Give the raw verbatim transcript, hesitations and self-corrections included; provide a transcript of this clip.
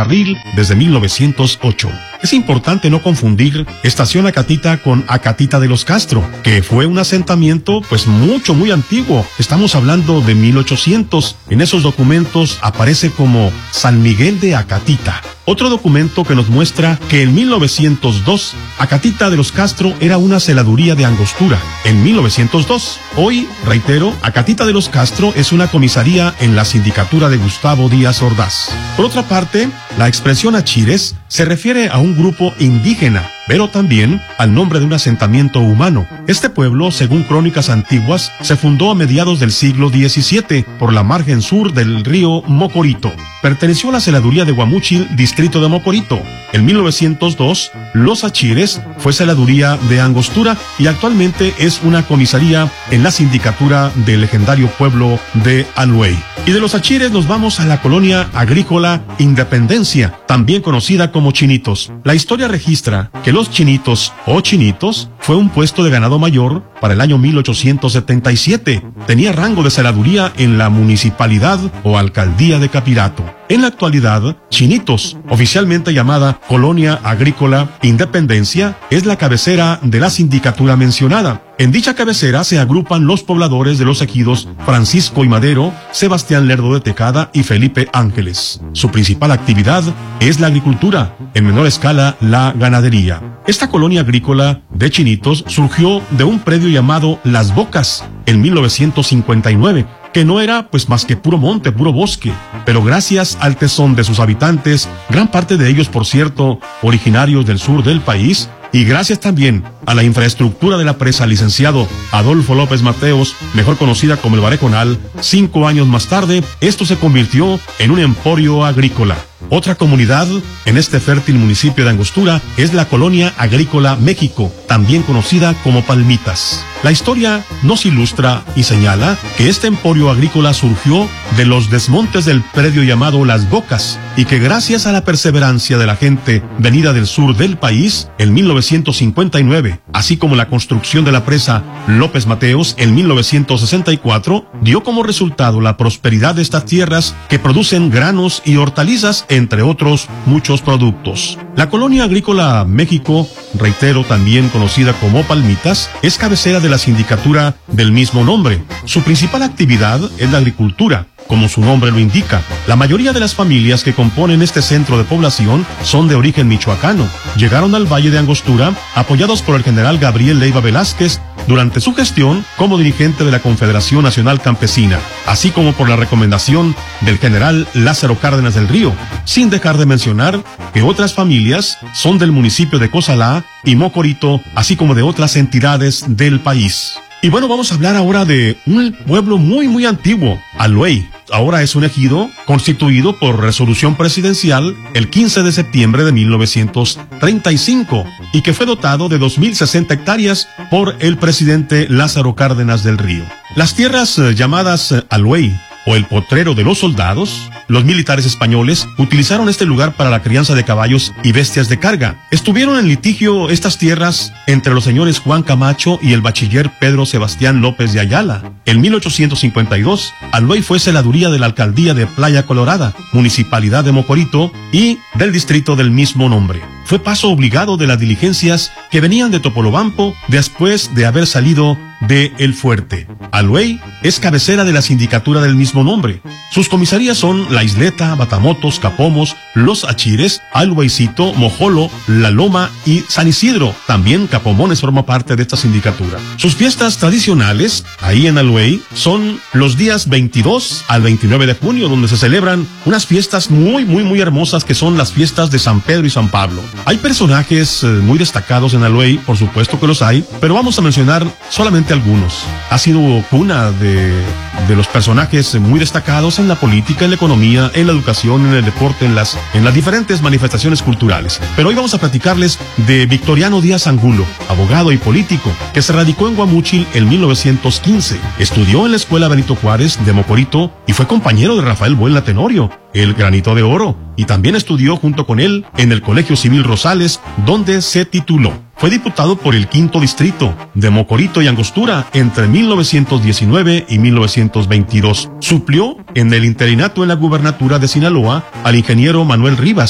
ferrocarril desde mil novecientos ocho. Es importante no confundir Estación Acatita con Acatita de los Castro, que fue un asentamiento pues mucho, muy antiguo. Estamos hablando de mil ochocientos. En esos documentos aparece como San Miguel de Acatita. Otro documento que nos muestra que en mil novecientos dos, Acatita de los Castro era una celaduría de Angostura. En mil novecientos dos. Hoy, reitero, Acatita de los Castro es una comisaría en la sindicatura de Gustavo Díaz Ordaz. Por otra parte, la expresión achires se refiere a un grupo indígena, pero también al nombre de un asentamiento humano. Este pueblo, según crónicas antiguas, se fundó a mediados del siglo diecisiete por la margen sur del río Mocorito. Perteneció a la celaduría de Guamúchil, distrito de Mocorito. En mil novecientos dos, Los Achires fue celaduría de Angostura y actualmente es una comisaría en la sindicatura del legendario pueblo de Aluey. Y de Los Achires nos vamos a la colonia agrícola Independencia, también conocida como Chinitos. La historia registra que Los Chinitos o Chinitos fue un puesto de ganado mayor para el año mil ochocientos setenta y siete. Tenía rango de celaduría en la municipalidad o alcaldía de Capirato. En la actualidad, Chinitos, oficialmente llamada Colonia Agrícola Independencia, es la cabecera de la sindicatura mencionada. En dicha cabecera se agrupan los pobladores de los ejidos Francisco y Madero, Sebastián Lerdo de Tejada y Felipe Ángeles. Su principal actividad es la agricultura, en menor escala la ganadería. Esta colonia agrícola de Chinitos surgió de un predio llamado Las Bocas en mil novecientos cincuenta y nueve, que no era pues más que puro monte, puro bosque, pero gracias al tesón de sus habitantes, gran parte de ellos por cierto originarios del sur del país, y gracias también a la infraestructura de la presa licenciado Adolfo López Mateos, mejor conocida como el Barejonal, cinco años más tarde, esto se convirtió en un emporio agrícola. Otra comunidad en este fértil municipio de Angostura es la Colonia Agrícola México, también conocida como Palmitas. La historia nos ilustra y señala que este emporio agrícola surgió de los desmontes del predio llamado Las Bocas y que gracias a la perseverancia de la gente venida del sur del país en mil novecientos cincuenta y nueve, así como la construcción de la presa López Mateos en mil novecientos sesenta y cuatro, dio como resultado la prosperidad de estas tierras que producen granos y hortalizas, entre otros muchos productos. La Colonia Agrícola México, reitero, también conocida como Palmitas, es cabecera de la sindicatura del mismo nombre. Su principal actividad es la agricultura. Como su nombre lo indica, la mayoría de las familias que componen este centro de población son de origen michoacano. Llegaron al Valle de Angostura apoyados por el general Gabriel Leiva Velázquez durante su gestión como dirigente de la Confederación Nacional Campesina, así como por la recomendación del general Lázaro Cárdenas del Río, sin dejar de mencionar que otras familias son del municipio de Cozalá y Mocorito, así como de otras entidades del país. Y bueno, vamos a hablar ahora de un pueblo muy muy antiguo, Aluey. Ahora es un ejido constituido por resolución presidencial el quince de septiembre de mil novecientos treinta y cinco y que fue dotado de dos mil sesenta hectáreas por el presidente Lázaro Cárdenas del Río. Las tierras eh, llamadas eh, Aluey o el potrero de los soldados, los militares españoles utilizaron este lugar para la crianza de caballos y bestias de carga. Estuvieron en litigio estas tierras entre los señores Juan Camacho y el bachiller Pedro Sebastián López de Ayala. En mil ochocientos cincuenta y dos, Aluey fue celaduría de la alcaldía de Playa Colorada, municipalidad de Mocorito y del distrito del mismo nombre. Fue paso obligado de las diligencias que venían de Topolobampo después de haber salido de El Fuerte. Aluey es cabecera de la sindicatura del mismo nombre. Sus comisarías son La Isleta, Batamotos, Capomos, Los Achires, Alueycito, Mojolo, La Loma y San Isidro. También Capomones forma parte de esta sindicatura. Sus fiestas tradicionales, ahí en Aluey, son los días veintidós al veintinueve de junio, donde se celebran unas fiestas muy, muy, muy hermosas que son las fiestas de San Pedro y San Pablo. Hay personajes eh, muy destacados en Aluey, por supuesto que los hay, pero vamos a mencionar solamente algunos. Ha sido cuna de, de los personajes muy destacados en la política, en la economía, en la educación, en el deporte, en las, en las diferentes manifestaciones culturales. Pero hoy vamos a platicarles de Victoriano Díaz Angulo, abogado y político, que se radicó en Guamúchil en mil novecientos quince. Estudió en la Escuela Benito Juárez de Mocorito y fue compañero de Rafael Buelna Tenorio, el Granito de Oro, y también estudió junto con él en el Colegio Civil Rosales, donde se tituló. Fue diputado por el quinto distrito de Mocorito y Angostura entre mil novecientos diecinueve y mil novecientos veintidós. Suplió en el interinato en la gubernatura de Sinaloa al ingeniero Manuel Rivas,